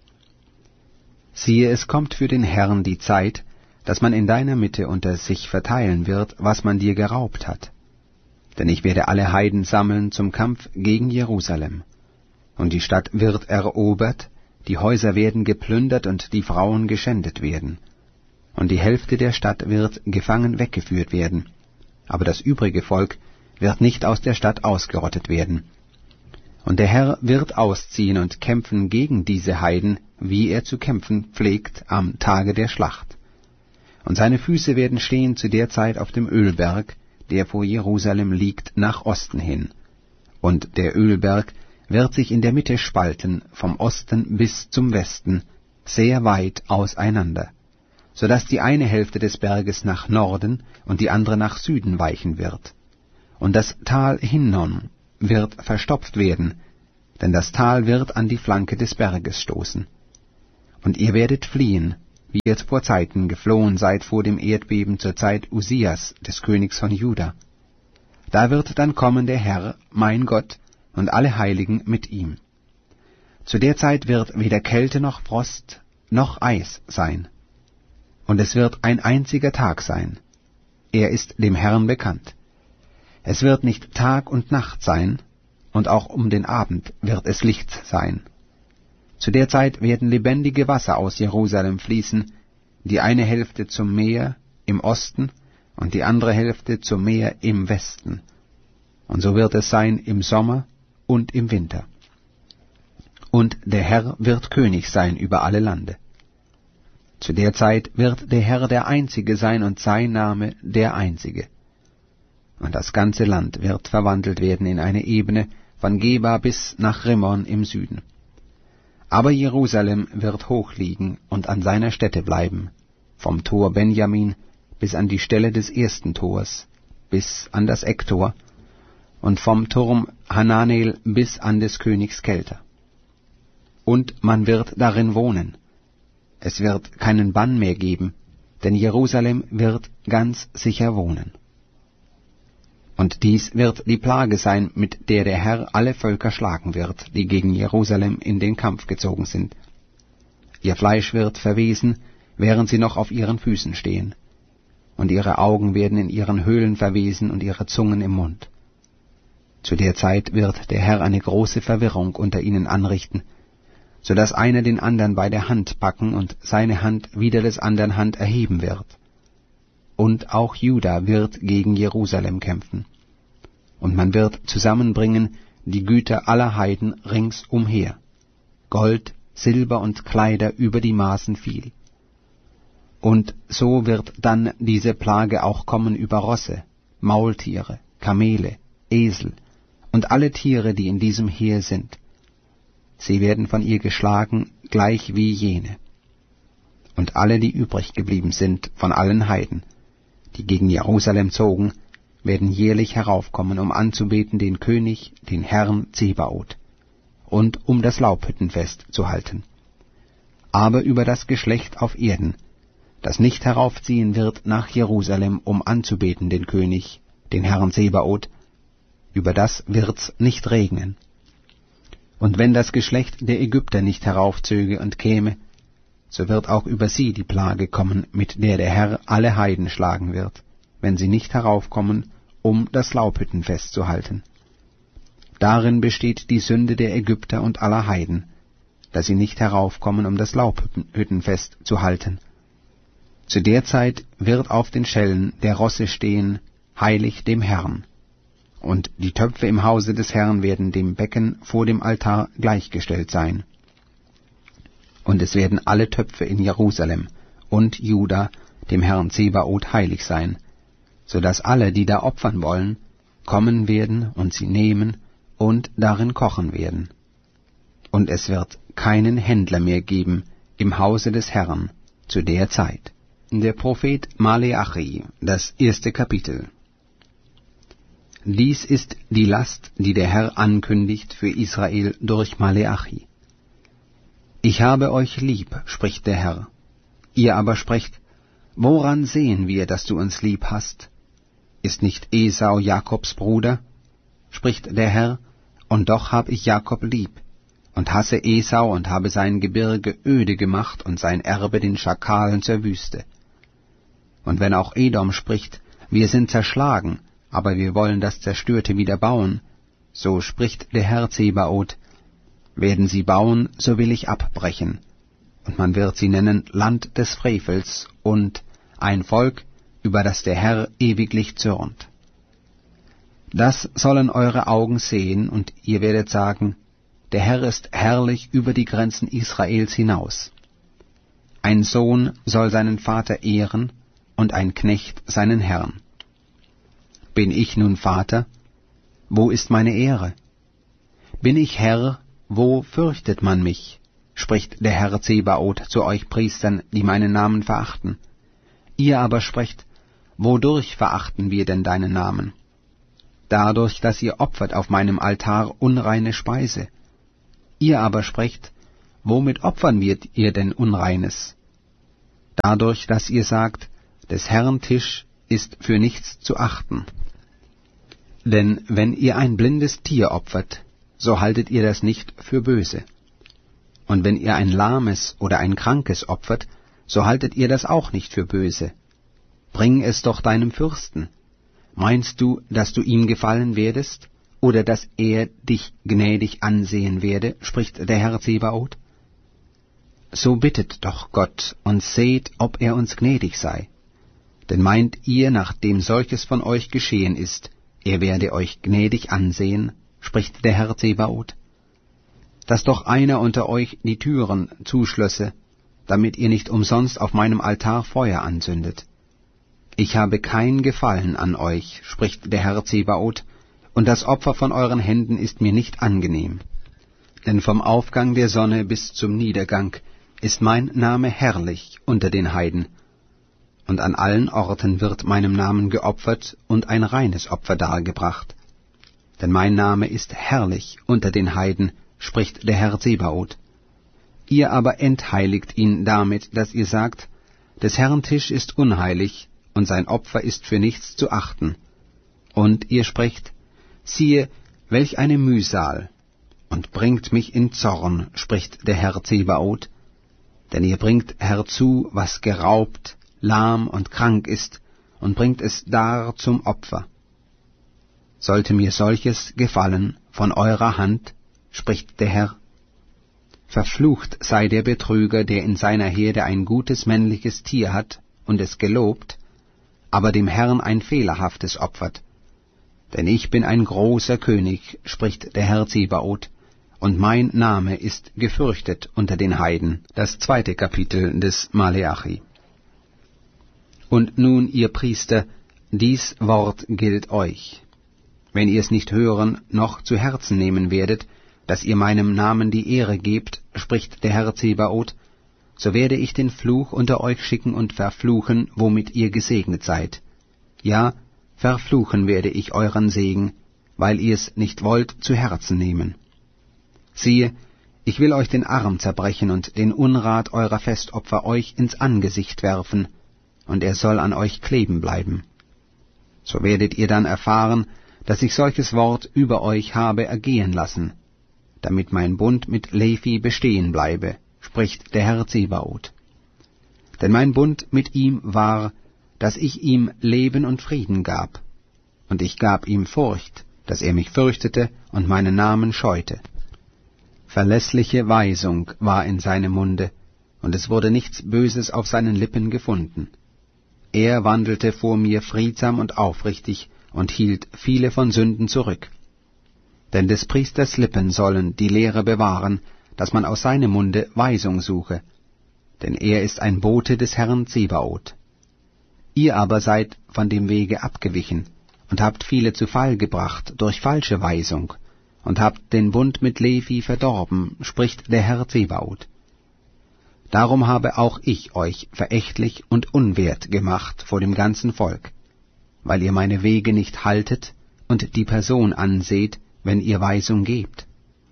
Siehe, es kommt für den Herrn die Zeit, dass man in deiner Mitte unter sich verteilen wird, was man dir geraubt hat. Denn ich werde alle Heiden sammeln zum Kampf gegen Jerusalem. Und die Stadt wird erobert, die Häuser werden geplündert und die Frauen geschändet werden. Und die Hälfte der Stadt wird gefangen weggeführt werden, aber das übrige Volk wird nicht aus der Stadt ausgerottet werden. Und der Herr wird ausziehen und kämpfen gegen diese Heiden, wie er zu kämpfen pflegt am Tage der Schlacht. Und seine Füße werden stehen zu der Zeit auf dem Ölberg, der vor Jerusalem liegt, nach Osten hin. Und der Ölberg wird sich in der Mitte spalten, vom Osten bis zum Westen, sehr weit auseinander, so dass die eine Hälfte des Berges nach Norden und die andere nach Süden weichen wird. Und das Tal Hinnom wird verstopft werden, denn das Tal wird an die Flanke des Berges stoßen. Und ihr werdet fliehen, wie ihr vor Zeiten geflohen seid vor dem Erdbeben zur Zeit Usias, des Königs von Juda. Da wird dann kommen der Herr, mein Gott, und alle Heiligen mit ihm. Zu der Zeit wird weder Kälte noch Frost noch Eis sein. Und es wird ein einziger Tag sein. Er ist dem Herrn bekannt. Es wird nicht Tag und Nacht sein, und auch um den Abend wird es Licht sein. Zu der Zeit werden lebendige Wasser aus Jerusalem fließen, die eine Hälfte zum Meer im Osten und die andere Hälfte zum Meer im Westen. Und so wird es sein im Sommer und im Winter. Und der Herr wird König sein über alle Lande. Zu der Zeit wird der Herr der Einzige sein und sein Name der Einzige. Und das ganze Land wird verwandelt werden in eine Ebene von Geba bis nach Rimmon im Süden. Aber Jerusalem wird hoch liegen und an seiner Stätte bleiben, vom Tor Benjamin bis an die Stelle des ersten Tors, bis an das Ecktor, und vom Turm Hananel bis an des Königs Kelter. Und man wird darin wohnen. Es wird keinen Bann mehr geben, denn Jerusalem wird ganz sicher wohnen. Und dies wird die Plage sein, mit der der Herr alle Völker schlagen wird, die gegen Jerusalem in den Kampf gezogen sind. Ihr Fleisch wird verwesen, während sie noch auf ihren Füßen stehen, und ihre Augen werden in ihren Höhlen verwesen und ihre Zungen im Mund. Zu der Zeit wird der Herr eine große Verwirrung unter ihnen anrichten, so dass einer den anderen bei der Hand packen und seine Hand wider des anderen Hand erheben wird. Und auch Juda wird gegen Jerusalem kämpfen. Und man wird zusammenbringen die Güter aller Heiden ringsumher, Gold, Silber und Kleider über die Maßen viel. Und so wird dann diese Plage auch kommen über Rosse, Maultiere, Kamele, Esel und alle Tiere, die in diesem Heer sind. Sie werden von ihr geschlagen, gleich wie jene. Und alle, die übrig geblieben sind von allen Heiden, die gegen Jerusalem zogen, werden jährlich heraufkommen, um anzubeten den König, den Herrn Zebaoth, und um das Laubhüttenfest zu halten. Aber über das Geschlecht auf Erden, das nicht heraufziehen wird nach Jerusalem, um anzubeten den König, den Herrn Zebaoth, über das wird's nicht regnen. Und wenn das Geschlecht der Ägypter nicht heraufzöge und käme, so wird auch über sie die Plage kommen, mit der der Herr alle Heiden schlagen wird, wenn sie nicht heraufkommen, um das Laubhüttenfest zu halten. Darin besteht die Sünde der Ägypter und aller Heiden, dass sie nicht heraufkommen, um das Laubhüttenfest zu halten. Zu der Zeit wird auf den Schellen der Rosse stehen, heilig dem Herrn. Und die Töpfe im Hause des Herrn werden dem Becken vor dem Altar gleichgestellt sein. Und es werden alle Töpfe in Jerusalem und Juda dem Herrn Zebaoth heilig sein, so dass alle, die da opfern wollen, kommen werden und sie nehmen und darin kochen werden. Und es wird keinen Händler mehr geben im Hause des Herrn zu der Zeit. Der Prophet Maleachi, das 1. Kapitel. Dies ist die Last, die der Herr ankündigt für Israel durch Maleachi. Ich habe euch lieb, spricht der Herr. Ihr aber sprecht, woran sehen wir, dass du uns lieb hast? Ist nicht Esau Jakobs Bruder? Spricht der Herr, und doch hab ich Jakob lieb, und hasse Esau und habe sein Gebirge öde gemacht und sein Erbe den Schakalen zur Wüste. Und wenn auch Edom spricht, wir sind zerschlagen, aber wir wollen das Zerstörte wieder bauen, so spricht der Herr Zebaoth, werden sie bauen, so will ich abbrechen, und man wird sie nennen Land des Frevels und ein Volk, über das der Herr ewiglich zürnt. Das sollen eure Augen sehen, und ihr werdet sagen, der Herr ist herrlich über die Grenzen Israels hinaus. Ein Sohn soll seinen Vater ehren, und ein Knecht seinen Herrn. Bin ich nun Vater? Wo ist meine Ehre? Bin ich Herr, wo fürchtet man mich? Spricht der Herr Zebaoth zu euch Priestern, die meinen Namen verachten. Ihr aber sprecht, wodurch verachten wir denn deinen Namen? Dadurch, dass ihr opfert auf meinem Altar unreine Speise. Ihr aber sprecht, womit opfern ihr denn Unreines? Dadurch, dass ihr sagt, des Herrn Tisch ist für nichts zu achten. Denn wenn ihr ein blindes Tier opfert, so haltet ihr das nicht für böse. Und wenn ihr ein lahmes oder ein krankes opfert, so haltet ihr das auch nicht für böse. Bring es doch deinem Fürsten. Meinst du, dass du ihm gefallen werdest, oder dass er dich gnädig ansehen werde, spricht der Herr Zebaoth? So bittet doch Gott und seht, ob er uns gnädig sei. Denn meint ihr, nachdem solches von euch geschehen ist, er werde euch gnädig ansehen, spricht der Herr Zebaoth? Dass doch einer unter euch die Türen zuschlösse, damit ihr nicht umsonst auf meinem Altar Feuer anzündet. Ich habe kein Gefallen an euch, spricht der Herr Zebaoth, und das Opfer von euren Händen ist mir nicht angenehm. Denn vom Aufgang der Sonne bis zum Niedergang ist mein Name herrlich unter den Heiden, und an allen Orten wird meinem Namen geopfert und ein reines Opfer dargebracht. Denn mein Name ist herrlich unter den Heiden, spricht der Herr Zebaoth. Ihr aber entheiligt ihn damit, dass ihr sagt, des Herrn Tisch ist unheilig, und sein Opfer ist für nichts zu achten. Und ihr sprecht, siehe, welch eine Mühsal, und bringt mich in Zorn, spricht der Herr Zebaoth, denn ihr bringt herzu, was geraubt, lahm und krank ist, und bringt es dar zum Opfer. Sollte mir solches gefallen von eurer Hand, spricht der Herr? Verflucht sei der Betrüger, der in seiner Herde ein gutes männliches Tier hat und es gelobt, aber dem Herrn ein fehlerhaftes opfert. Denn ich bin ein großer König, spricht der Herr Zebaoth, und mein Name ist gefürchtet unter den Heiden. Das 2. Kapitel des Maleachi. Und nun, ihr Priester, dies Wort gilt euch. Wenn ihr es nicht hören noch zu Herzen nehmen werdet, dass ihr meinem Namen die Ehre gebt, spricht der Herr Zebaoth, so werde ich den Fluch unter euch schicken und verfluchen, womit ihr gesegnet seid. Ja, verfluchen werde ich euren Segen, weil ihr es nicht wollt zu Herzen nehmen. Siehe, ich will euch den Arm zerbrechen und den Unrat eurer Festopfer euch ins Angesicht werfen, und er soll an euch kleben bleiben. So werdet ihr dann erfahren, dass ich solches Wort über euch habe ergehen lassen, damit mein Bund mit Levi bestehen bleibe, spricht der Herr Zebaoth. Denn mein Bund mit ihm war, dass ich ihm Leben und Frieden gab, und ich gab ihm Furcht, dass er mich fürchtete und meinen Namen scheute. Verlässliche Weisung war in seinem Munde, und es wurde nichts Böses auf seinen Lippen gefunden. Er wandelte vor mir friedsam und aufrichtig und hielt viele von Sünden zurück. Denn des Priesters Lippen sollen die Lehre bewahren, dass man aus seinem Munde Weisung suche, denn er ist ein Bote des Herrn Zebaoth. Ihr aber seid von dem Wege abgewichen und habt viele zu Fall gebracht durch falsche Weisung und habt den Bund mit Levi verdorben, spricht der Herr Zebaoth. Darum habe auch ich euch verächtlich und unwert gemacht vor dem ganzen Volk, weil ihr meine Wege nicht haltet und die Person anseht, wenn ihr Weisung gebt.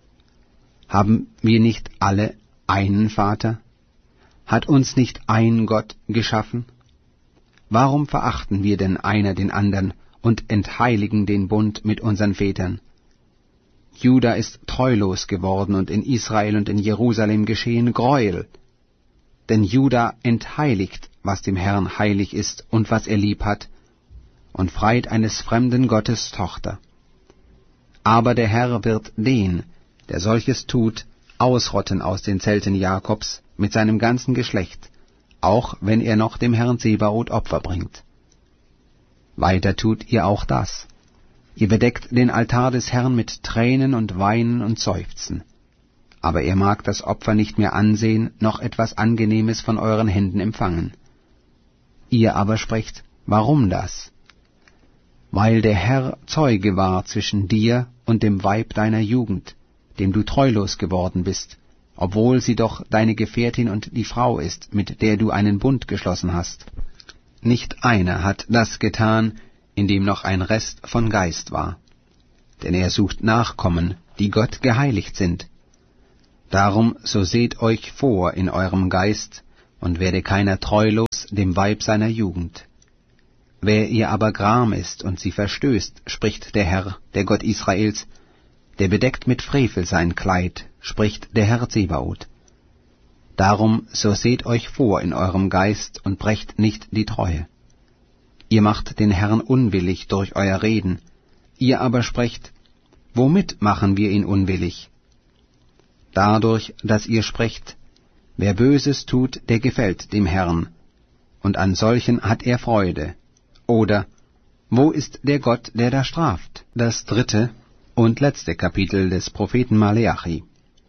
Haben wir nicht alle einen Vater? Hat uns nicht ein Gott geschaffen? Warum verachten wir denn einer den andern und entheiligen den Bund mit unseren Vätern? Juda ist treulos geworden und in Israel und in Jerusalem geschehen Gräuel. Denn Juda entheiligt, was dem Herrn heilig ist und was er lieb hat, und freit eines fremden Gottes Tochter. Aber der Herr wird den, der solches tut, ausrotten aus den Zelten Jakobs mit seinem ganzen Geschlecht, auch wenn er noch dem Herrn Zebaoth Opfer bringt. Weiter tut ihr auch das. Ihr bedeckt den Altar des Herrn mit Tränen und Weinen und Seufzen. Aber er mag das Opfer nicht mehr ansehen, noch etwas Angenehmes von euren Händen empfangen. Ihr aber sprecht, warum das? Weil der Herr Zeuge war zwischen dir und dem Weib deiner Jugend, dem du treulos geworden bist, obwohl sie doch deine Gefährtin und die Frau ist, mit der du einen Bund geschlossen hast. Nicht einer hat das getan, in dem noch ein Rest von Geist war. Denn er sucht Nachkommen, die Gott geheiligt sind. Darum so seht euch vor in eurem Geist, und werde keiner treulos dem Weib seiner Jugend. Wer ihr aber gram ist und sie verstößt, spricht der Herr, der Gott Israels, der bedeckt mit Frevel sein Kleid, spricht der Herr Zebaoth. Darum so seht euch vor in eurem Geist und brecht nicht die Treue. Ihr macht den Herrn unwillig durch euer Reden, ihr aber sprecht, womit machen wir ihn unwillig? Dadurch, dass ihr sprecht, wer Böses tut, der gefällt dem Herrn, und an solchen hat er Freude. Oder, wo ist der Gott, der da straft? Das 3. und letzte Kapitel des Propheten Maleachi.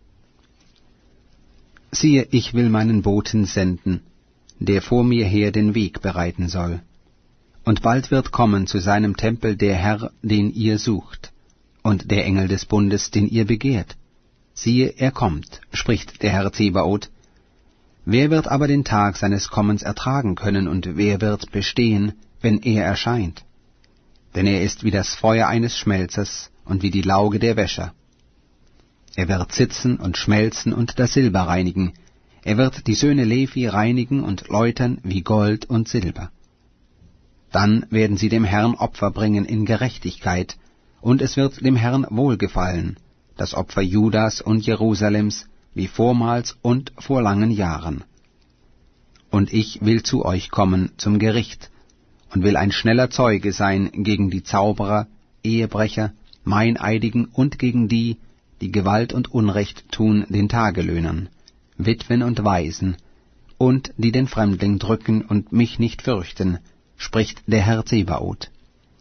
Siehe, ich will meinen Boten senden, der vor mir her den Weg bereiten soll. Und bald wird kommen zu seinem Tempel der Herr, den ihr sucht, und der Engel des Bundes, den ihr begehrt. Siehe, er kommt, spricht der Herr Zebaoth. Wer wird aber den Tag seines Kommens ertragen können, und wer wird bestehen, wenn er erscheint? Denn er ist wie das Feuer eines Schmelzers und wie die Lauge der Wäscher. Er wird sitzen und schmelzen und das Silber reinigen. Er wird die Söhne Levi reinigen und läutern wie Gold und Silber. Dann werden sie dem Herrn Opfer bringen in Gerechtigkeit, und es wird dem Herrn wohlgefallen, das Opfer Judas und Jerusalems, wie vormals und vor langen Jahren. Und ich will zu euch kommen zum Gericht, und will ein schneller Zeuge sein gegen die Zauberer, Ehebrecher, Meineidigen und gegen die, die Gewalt und Unrecht tun den Tagelöhnern, Witwen und Waisen, und die den Fremdling drücken und mich nicht fürchten, spricht der Herr Zebaoth.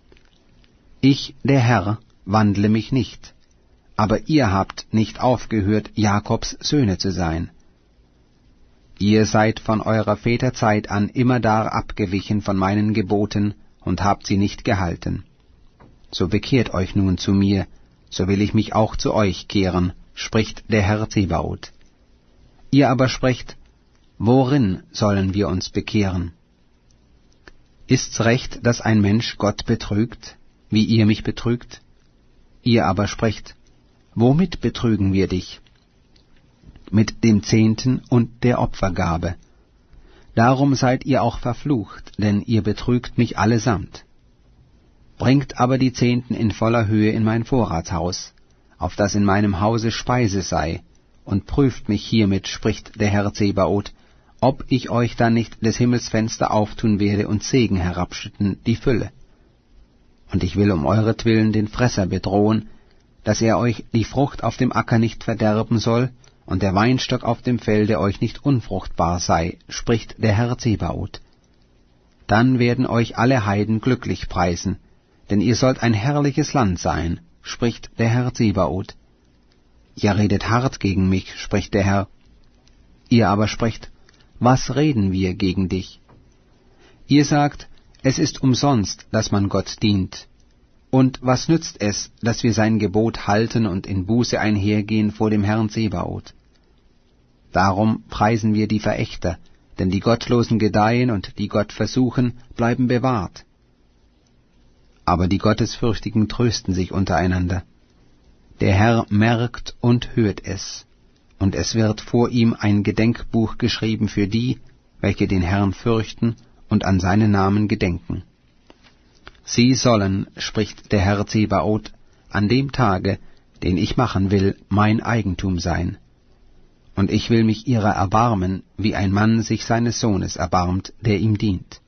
Ich, der Herr, wandle mich nicht, aber ihr habt nicht aufgehört, Jakobs Söhne zu sein. Ihr seid von eurer Väter Zeit an immerdar abgewichen von meinen Geboten und habt sie nicht gehalten. So bekehrt euch nun zu mir, so will ich mich auch zu euch kehren, spricht der Herr Zebaoth. Ihr aber sprecht, worin sollen wir uns bekehren? Ist's recht, dass ein Mensch Gott betrügt, wie ihr mich betrügt? Ihr aber sprecht, womit betrügen wir dich? Mit dem Zehnten und der Opfergabe. Darum seid ihr auch verflucht, denn ihr betrügt mich allesamt. Bringt aber die Zehnten in voller Höhe in mein Vorratshaus, auf dass in meinem Hause Speise sei, und prüft mich hiermit, spricht der Herr Zebaoth, ob ich euch dann nicht des Himmels Fenster auftun werde und Segen herabschütten, die Fülle. Und ich will um euretwillen den Fresser bedrohen, dass er euch die Frucht auf dem Acker nicht verderben soll, und der Weinstock auf dem Felde euch nicht unfruchtbar sei, spricht der Herr Zebaoth. Dann werden euch alle Heiden glücklich preisen, denn ihr sollt ein herrliches Land sein, spricht der Herr Zebaoth. Ihr redet hart gegen mich, spricht der Herr. Ihr aber sprecht, was reden wir gegen dich? Ihr sagt, es ist umsonst, dass man Gott dient. Und was nützt es, dass wir sein Gebot halten und in Buße einhergehen vor dem Herrn Zebaoth? Darum preisen wir die Verächter, denn die Gottlosen gedeihen und die Gott versuchen, bleiben bewahrt. Aber die Gottesfürchtigen trösten sich untereinander. Der Herr merkt und hört es, und es wird vor ihm ein Gedenkbuch geschrieben für die, welche den Herrn fürchten und an seinen Namen gedenken. Sie sollen, spricht der Herr Zebaoth, an dem Tage, den ich machen will, mein Eigentum sein. Und ich will mich ihrer erbarmen, wie ein Mann sich seines Sohnes erbarmt, der ihm dient.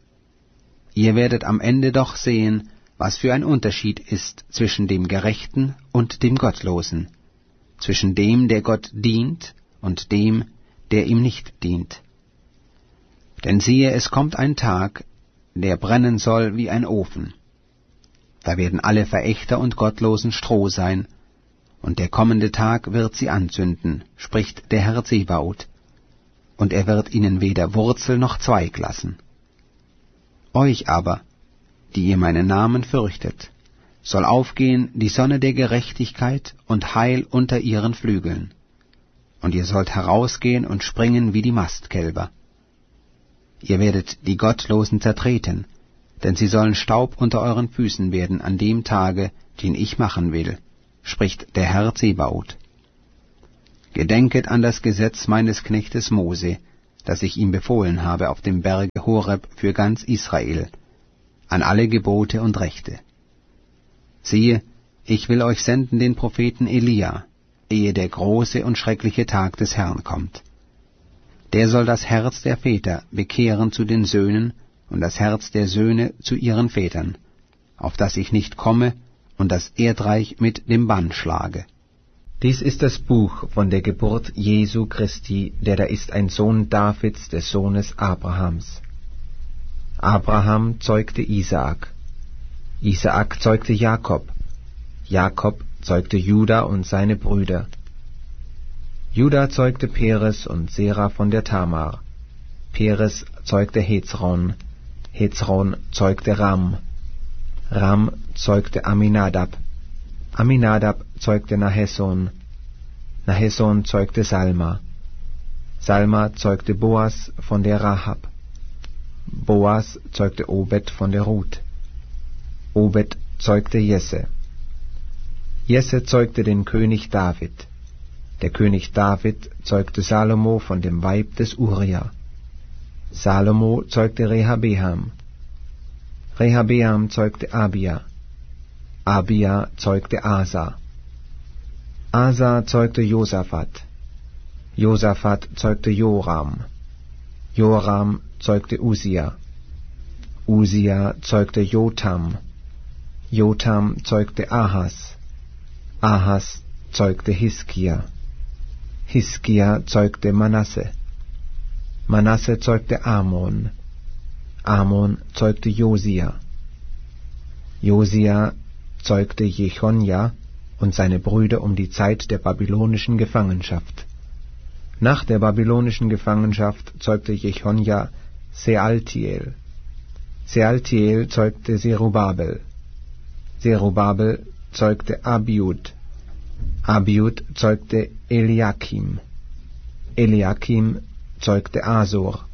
Ihr werdet am Ende doch sehen, was für ein Unterschied ist zwischen dem Gerechten und dem Gottlosen, zwischen dem, der Gott dient, und dem, der ihm nicht dient. Denn siehe, es kommt ein Tag, der brennen soll wie ein Ofen. Da werden alle Verächter und Gottlosen Stroh sein, und der kommende Tag wird sie anzünden, spricht der Herr Zebaoth, und er wird ihnen weder Wurzel noch Zweig lassen. Euch aber, die ihr meinen Namen fürchtet, soll aufgehen die Sonne der Gerechtigkeit und Heil unter ihren Flügeln. Und ihr sollt herausgehen und springen wie die Mastkälber. Ihr werdet die Gottlosen zertreten, denn sie sollen Staub unter euren Füßen werden an dem Tage, den ich machen will, spricht der Herr Zebaoth. Gedenket an das Gesetz meines Knechtes Mose, das ich ihm befohlen habe auf dem Berge Horeb für ganz Israel, an alle Gebote und Rechte. Siehe, ich will euch senden den Propheten Elia, ehe der große und schreckliche Tag des Herrn kommt. Der soll das Herz der Väter bekehren zu den Söhnen und das Herz der Söhne zu ihren Vätern, auf dass ich nicht komme und das Erdreich mit dem Bann schlage. Dies ist das Buch von der Geburt Jesu Christi, der da ist ein Sohn Davids, des Sohnes Abrahams. Abraham zeugte Isaak. Isaak zeugte Jakob. Jakob zeugte Juda und seine Brüder. Juda zeugte Peres und Serah von der Tamar. Peres zeugte Hezron. Hezron zeugte Ram. Ram zeugte Aminadab. Aminadab zeugte Nahesson. Nahesson zeugte Salma. Salma zeugte Boas von der Rahab. Boas zeugte Obed von der Ruth. Obed zeugte Jesse. Jesse zeugte den König David. Der König David zeugte Salomo von dem Weib des Uria. Salomo zeugte Rehabeam. Rehabeam zeugte Abia. Abia zeugte Asa. Asa zeugte Josaphat. Josaphat zeugte Joram. Joram zeugte Usia. Usia zeugte Jotam. Jotam zeugte Ahas. Ahas zeugte Hiskia. Hiskia zeugte Manasse. Manasse zeugte Amon. Amon zeugte Josia. Josia zeugte Jechonja und seine Brüder um die Zeit der babylonischen Gefangenschaft. Nach der babylonischen Gefangenschaft zeugte Jechonja Sealtiel. Sealtiel zeugte Zerubabel. Zerubabel zeugte Abiud. Abiud zeugte Eliakim. Eliakim zeugte Asor.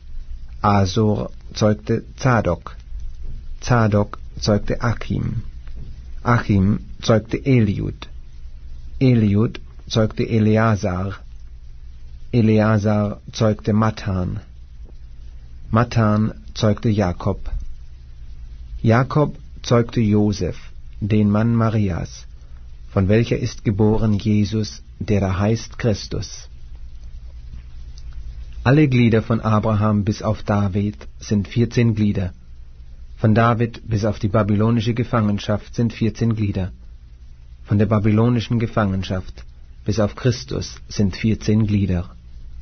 Asor zeugte Zadok. Zadok zeugte Achim. Achim zeugte Eliud. Eliud zeugte Eleazar. Eleazar zeugte Mathan. Mathan zeugte Jakob. Jakob zeugte Josef, den Mann Marias, von welcher ist geboren Jesus, der da heißt Christus. Alle Glieder von Abraham bis auf David sind 14 Glieder. Von David bis auf die babylonische Gefangenschaft sind 14 Glieder. Von der babylonischen Gefangenschaft bis auf Christus sind 14 Glieder.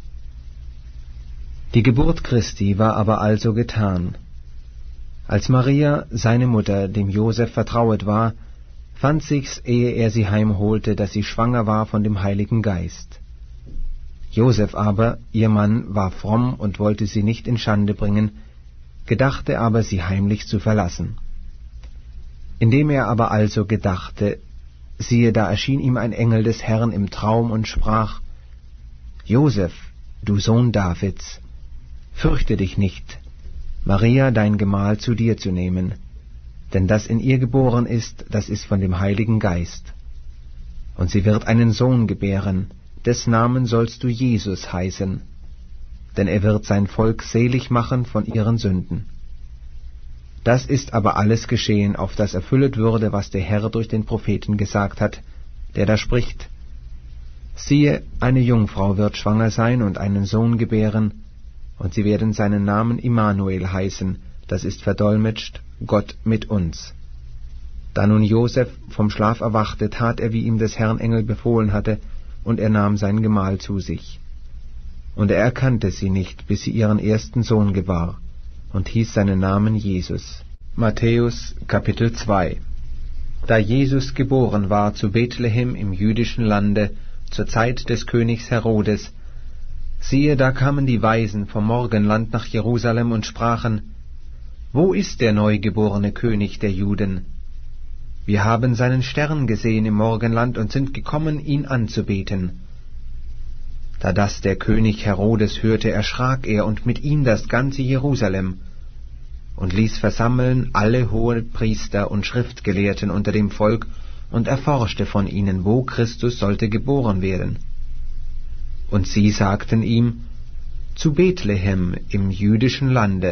Die Geburt Christi war aber also getan. Als Maria, seine Mutter, dem Josef vertrauet war, fand sich's, ehe er sie heimholte, dass sie schwanger war von dem Heiligen Geist. Josef aber, ihr Mann, war fromm und wollte sie nicht in Schande bringen, gedachte aber, sie heimlich zu verlassen. Indem er aber also gedachte, siehe, da erschien ihm ein Engel des Herrn im Traum und sprach: Josef, du Sohn Davids, fürchte dich nicht, Maria dein Gemahl zu dir zu nehmen, denn das in ihr geboren ist, das ist von dem Heiligen Geist. Und sie wird einen Sohn gebären, des Namen sollst du Jesus heißen, denn er wird sein Volk selig machen von ihren Sünden. Das ist aber alles geschehen, auf das erfüllet würde, was der Herr durch den Propheten gesagt hat, der da spricht: Siehe, eine Jungfrau wird schwanger sein und einen Sohn gebären, und sie werden seinen Namen Immanuel heißen, das ist verdolmetscht, Gott mit uns. Da nun Josef vom Schlaf erwachte, tat er, wie ihm des Herrn Engel befohlen hatte, und er nahm sein Gemahl zu sich. Und er erkannte sie nicht, bis sie ihren ersten Sohn gebar, und hieß seinen Namen Jesus. Matthäus Kapitel 2. Da Jesus geboren war zu Bethlehem im jüdischen Lande, zur Zeit des Königs Herodes, siehe, da kamen die Weisen vom Morgenland nach Jerusalem und sprachen: Wo ist der neugeborene König der Juden? wir haben seinen Stern gesehen im Morgenland und sind gekommen, ihn anzubeten. Da das der König Herodes hörte, erschrak er und mit ihm das ganze Jerusalem und ließ versammeln alle Hohenpriester und Schriftgelehrten unter dem Volk und erforschte von ihnen, wo Christus sollte geboren werden. Und sie sagten ihm, zu Bethlehem im jüdischen Lande,